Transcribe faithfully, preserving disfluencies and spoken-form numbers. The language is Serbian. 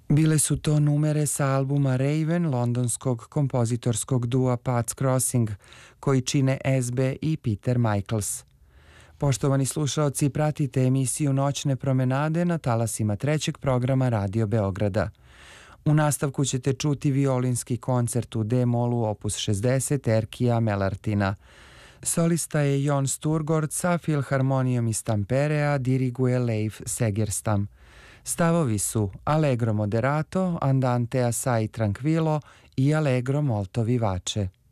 Bile su to numere sa albuma Raven londonskog kompozitorskog dua Paths Crossing, koji čine S B i Peter Michaels. Poštovani slušaoci, pratite emisiju Noćne promenade na talasima trećeg programa Radio Beograda. U nastavku ćete čuti violinski koncert u D-molu opus šezdeset Erkija Melartina. Solista je Jon Sturgård, sa Filharmonijom iz Tamperea diriguje Leif Segerstam. Stavovi su Allegro moderato, Andante assai tranquillo i Allegro molto vivace.